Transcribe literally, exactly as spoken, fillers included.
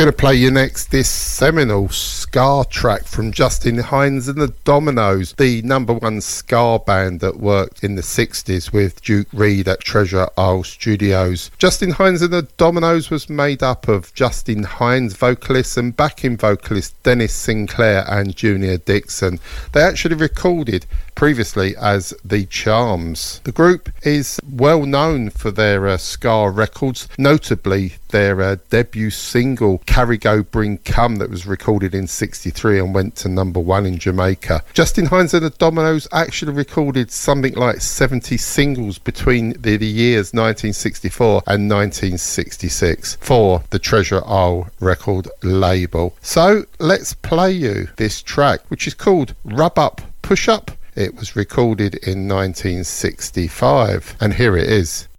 going to play you next this seminal ska track from Justin Hinds and the Dominoes, the number one ska band that worked in the sixties with Duke Reid at Treasure Isle Studios. Justin Hinds and the Dominoes was made up of Justin Hinds, vocalist, and backing vocalist Dennis Sinclair and Junior Dixon. They actually recorded previously as The Charms. The group is well known for their uh, ska records, notably their uh, debut single Carrigo Bring Come that was recorded in sixty-three and went to number one in Jamaica. Justin Hinds and the Dominoes actually recorded something like seventy singles between the, the years nineteen sixty-four and nineteen sixty-six for the Treasure Isle record label. So let's play you this track, which is called Rub Up Push Up. It was recorded in nineteen sixty-five, and here it is.